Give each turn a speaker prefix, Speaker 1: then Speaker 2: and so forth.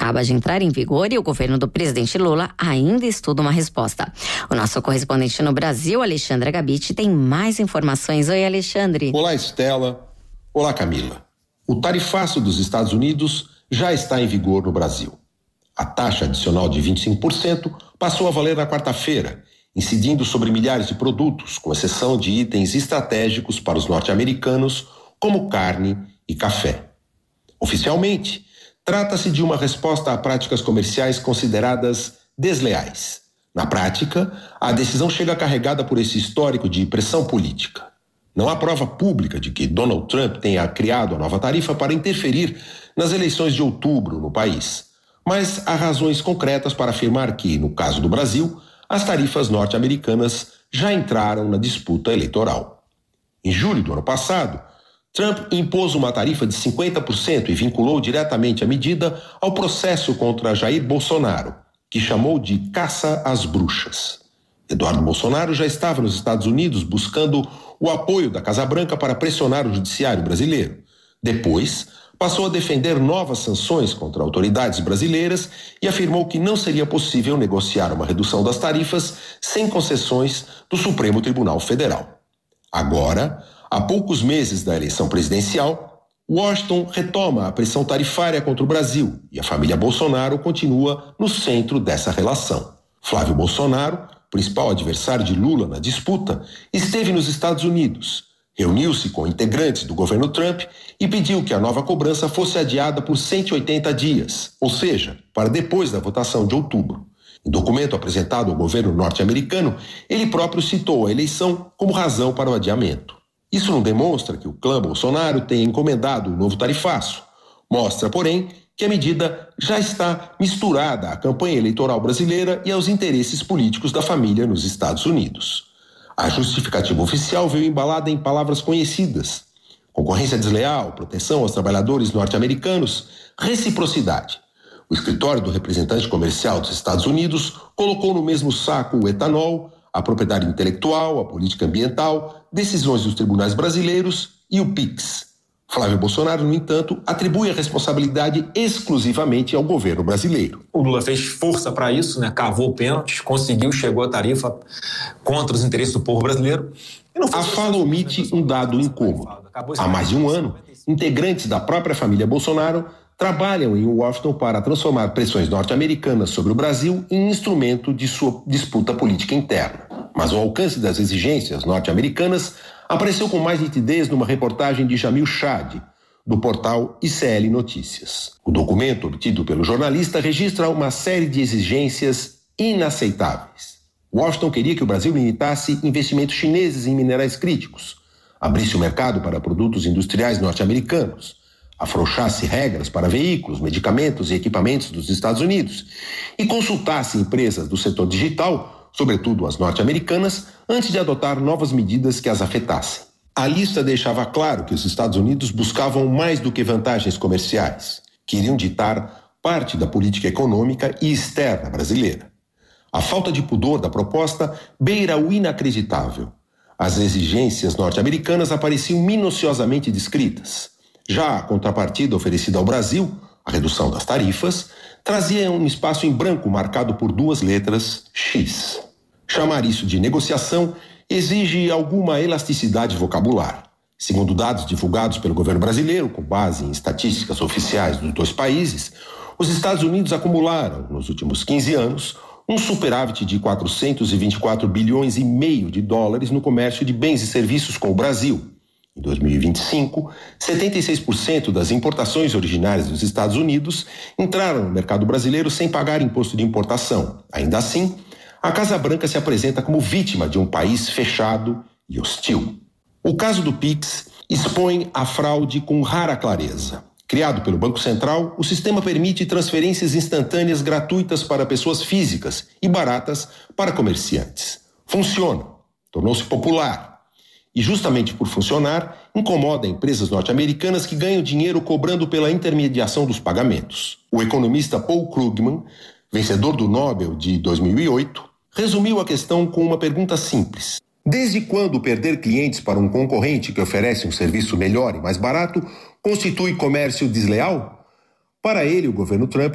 Speaker 1: acaba de entrar em vigor e o governo do presidente Lula ainda estuda uma resposta. O nosso correspondente no Brasil, Alexandre Gabiti, tem mais informações. Oi, Alexandre.
Speaker 2: Olá, Estela. Olá, Camila. O tarifaço dos Estados Unidos já está em vigor no Brasil. A taxa adicional de 25% passou a valer na quarta-feira, incidindo sobre milhares de produtos, com exceção de itens estratégicos para os norte-americanos, como carne e café. Oficialmente, trata-se de uma resposta a práticas comerciais consideradas desleais. Na prática, a decisão chega carregada por esse histórico de pressão política. Não há prova pública de que Donald Trump tenha criado a nova tarifa para interferir nas eleições de outubro no país. Mas há razões concretas para afirmar que, no caso do Brasil, as tarifas norte-americanas já entraram na disputa eleitoral. Em julho do ano passado, Trump impôs uma tarifa de 50% e vinculou diretamente a medida ao processo contra Jair Bolsonaro, que chamou de caça às bruxas. Eduardo Bolsonaro já estava nos Estados Unidos buscando o apoio da Casa Branca para pressionar o judiciário brasileiro. Depois, passou a defender novas sanções contra autoridades brasileiras e afirmou que não seria possível negociar uma redução das tarifas sem concessões do Supremo Tribunal Federal. Agora, há poucos meses da eleição presidencial, Washington retoma a pressão tarifária contra o Brasil e a família Bolsonaro continua no centro dessa relação. Flávio Bolsonaro, principal adversário de Lula na disputa, esteve nos Estados Unidos. Reuniu-se com integrantes do governo Trump e pediu que a nova cobrança fosse adiada por 180 dias, ou seja, para depois da votação de outubro. Em documento apresentado ao governo norte-americano, ele próprio citou a eleição como razão para o adiamento. Isso não demonstra que o clã Bolsonaro tenha encomendado o novo tarifaço. Mostra, porém, que a medida já está misturada à campanha eleitoral brasileira e aos interesses políticos da família nos Estados Unidos. A justificativa oficial veio embalada em palavras conhecidas: concorrência desleal, proteção aos trabalhadores norte-americanos, reciprocidade. O escritório do representante comercial dos Estados Unidos colocou no mesmo saco o etanol, a propriedade intelectual, a política ambiental, decisões dos tribunais brasileiros e o PIX. Flávio Bolsonaro, no entanto, atribui a responsabilidade exclusivamente ao governo brasileiro.
Speaker 3: O Lula fez força para isso, cavou pênaltis, conseguiu, chegou à tarifa contra os interesses do povo brasileiro.
Speaker 2: A fala omite um dado incômodo. Há mais de um ano, integrantes da própria família Bolsonaro trabalham em Washington para transformar pressões norte-americanas sobre o Brasil em instrumento de sua disputa política interna. Mas o alcance das exigências norte-americanas apareceu com mais nitidez numa reportagem de Jamil Chad, do portal ICL Notícias. O documento obtido pelo jornalista registra uma série de exigências inaceitáveis. Washington queria que o Brasil limitasse investimentos chineses em minerais críticos, abrisse o mercado para produtos industriais norte-americanos, afrouxasse regras para veículos, medicamentos e equipamentos dos Estados Unidos e consultasse empresas do setor digital, sobretudo as norte-americanas, antes de adotar novas medidas que as afetassem. A lista deixava claro que os Estados Unidos buscavam mais do que vantagens comerciais, queriam ditar parte da política econômica e externa brasileira. A falta de pudor da proposta beira o inacreditável. As exigências norte-americanas apareciam minuciosamente descritas. Já a contrapartida oferecida ao Brasil, a redução das tarifas, trazia um espaço em branco marcado por duas letras X. Chamar isso de negociação exige alguma elasticidade vocabular. Segundo dados divulgados pelo governo brasileiro, com base em estatísticas oficiais dos dois países, os Estados Unidos acumularam, nos últimos 15 anos, um superávit de 424 bilhões e meio de dólares no comércio de bens e serviços com o Brasil. Em 2025, 76% das importações originárias dos Estados Unidos entraram no mercado brasileiro sem pagar imposto de importação. Ainda assim, a Casa Branca se apresenta como vítima de um país fechado e hostil. O caso do PIX expõe a fraude com rara clareza. Criado pelo Banco Central, o sistema permite transferências instantâneas gratuitas para pessoas físicas e baratas para comerciantes. Funciona, tornou-se popular. E justamente por funcionar, incomoda empresas norte-americanas que ganham dinheiro cobrando pela intermediação dos pagamentos. O economista Paul Krugman, vencedor do Nobel de 2008, resumiu a questão com uma pergunta simples: desde quando perder clientes para um concorrente que oferece um serviço melhor e mais barato constitui comércio desleal? Para ele, o governo Trump